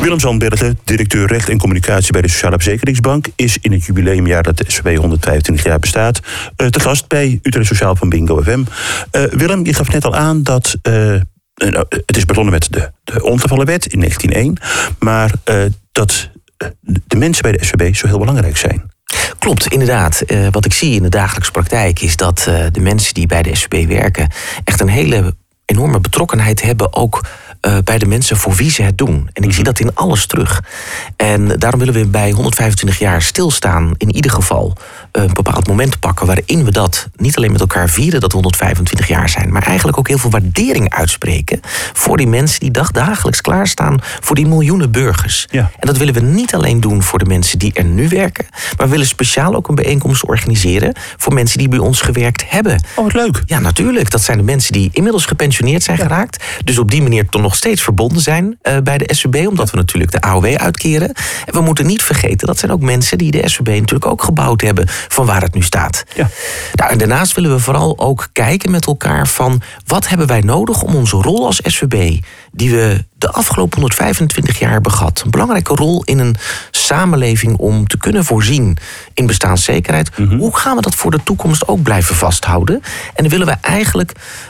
Willem Zandbergen, directeur recht en communicatie bij de Sociale Verzekeringsbank, is in het jubileumjaar dat de SVB 125 jaar bestaat te gast bij Utrecht Sociaal van Bingo FM. Willem, je gaf net al aan dat het is begonnen met de ongevallenwet in 1901, maar dat de mensen bij de SVB zo heel belangrijk zijn. Klopt, inderdaad. Wat ik zie in de dagelijkse praktijk is dat de mensen die bij de SVB werken echt een hele enorme betrokkenheid hebben, ook bij de mensen voor wie ze het doen. En ik zie dat in alles terug. En daarom willen we bij 125 jaar stilstaan, in ieder geval een bepaald moment pakken waarin we dat niet alleen met elkaar vieren dat we 125 jaar zijn, maar eigenlijk ook heel veel waardering uitspreken voor die mensen die dagelijks klaarstaan voor die miljoenen burgers. Ja. En dat willen we niet alleen doen voor de mensen die er nu werken, maar we willen speciaal ook een bijeenkomst organiseren voor mensen die bij ons gewerkt hebben. Oh, wat leuk. Ja, natuurlijk. Dat zijn de mensen die inmiddels gepensioneerd zijn geraakt. Dus op die manier toch nog steeds verbonden zijn bij de SVB, omdat we natuurlijk de AOW uitkeren. En we moeten niet vergeten, dat zijn ook mensen die de SVB natuurlijk ook gebouwd hebben van waar het nu staat. Ja. Nou, en daarnaast willen we vooral ook kijken met elkaar van wat hebben wij nodig om onze rol als SVB, die we de afgelopen 125 jaar hebben gehad, een belangrijke rol in een samenleving om te kunnen voorzien in bestaanszekerheid. Hoe gaan we dat voor de toekomst ook blijven vasthouden? En dan willen we eigenlijk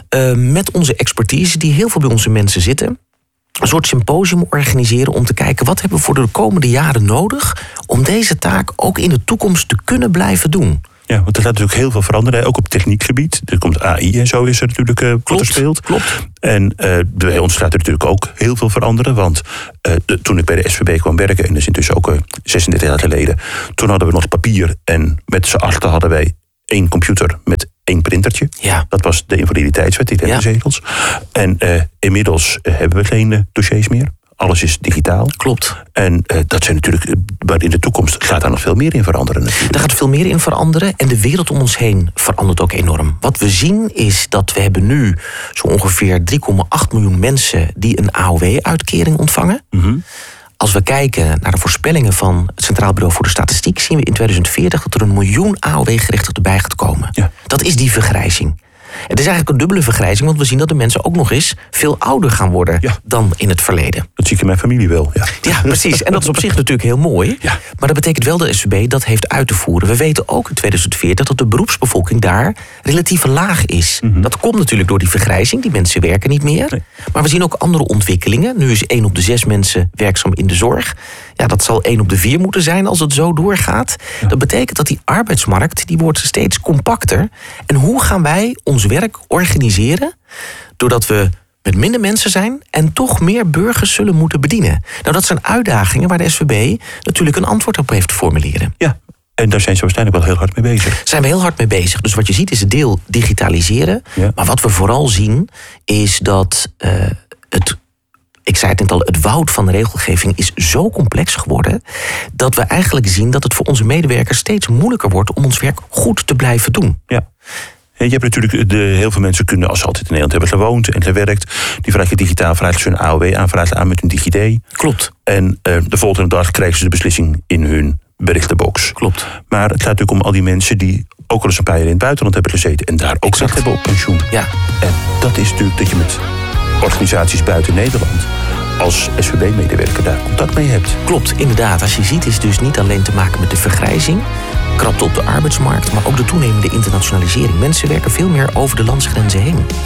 met onze expertise, die heel veel bij onze mensen zitten, een soort symposium organiseren om te kijken wat hebben we voor de komende jaren nodig om deze taak ook in de toekomst te kunnen blijven doen. Ja, want er gaat natuurlijk heel veel veranderen, ook op techniekgebied. Er komt AI en zo is er natuurlijk wat er speelt. Klopt. En bij ons gaat er natuurlijk ook heel veel veranderen. Want toen ik bij de SVB kwam werken, en dat is intussen ook 36 jaar geleden, toen hadden we nog papier en met z'n achter hadden wij 1 computer met 1 printertje. Ja. Dat was de invaliditeitswet, die rentezetels. En inmiddels hebben we geen dossiers meer. Alles is digitaal. Klopt. En dat zijn natuurlijk, maar in de toekomst gaat daar nog veel meer in veranderen natuurlijk. Daar gaat veel meer in veranderen en de wereld om ons heen verandert ook enorm. Wat we zien is dat we hebben nu zo ongeveer 3,8 miljoen mensen die een AOW-uitkering ontvangen. Als we kijken naar de voorspellingen van het Centraal Bureau voor de Statistiek, zien we in 2040 dat er 1 miljoen AOW-gerechtigden bij gaat komen. Ja. Dat is die vergrijzing. Het is eigenlijk een dubbele vergrijzing, want we zien dat de mensen ook nog eens veel ouder gaan worden dan in het verleden. Dat zie ik in mijn familie wel, ja. Ja, precies. En dat is op zich natuurlijk heel mooi. Ja. Maar dat betekent wel dat de SVB dat heeft uit te voeren. We weten ook in 2040 dat de beroepsbevolking daar relatief laag is. Dat komt natuurlijk door die vergrijzing. Die mensen werken niet meer. Nee. Maar we zien ook andere ontwikkelingen. Nu is 1 op de 6 mensen werkzaam in de zorg. Ja, dat zal 1 op de 4 moeten zijn als het zo doorgaat. Ja. Dat betekent dat die arbeidsmarkt, die wordt steeds compacter. En hoe gaan wij ons werk organiseren doordat we met minder mensen zijn en toch meer burgers zullen moeten bedienen? Nou, dat zijn uitdagingen waar de SVB natuurlijk een antwoord op heeft te formuleren. Ja. En daar zijn ze waarschijnlijk wel heel hard mee bezig. Zijn we heel hard mee bezig. Dus wat je ziet is het deel digitaliseren. Ja. Maar wat we vooral zien is dat ik zei het net al, het woud van de regelgeving is zo complex geworden dat we eigenlijk zien dat het voor onze medewerkers steeds moeilijker wordt om ons werk goed te blijven doen. Ja. En je hebt natuurlijk, heel veel mensen kunnen, als ze altijd in Nederland hebben gewoond en gewerkt, die vragen digitaal, vragen ze hun AOW aan met hun DigiD. Klopt. En de volgende dag krijgen ze de beslissing in hun berichtenbox. Klopt. Maar het gaat natuurlijk om al die mensen die ook al eens een paar jaar in het buitenland hebben gezeten en daar ook recht hebben op pensioen. Ja. En dat is natuurlijk dat je met organisaties buiten Nederland als SVB-medewerker daar contact mee hebt. Klopt, inderdaad. Als je ziet is het dus niet alleen te maken met de vergrijzing, krapte op de arbeidsmarkt, maar ook de toenemende internationalisering. Mensen werken veel meer over de landsgrenzen heen.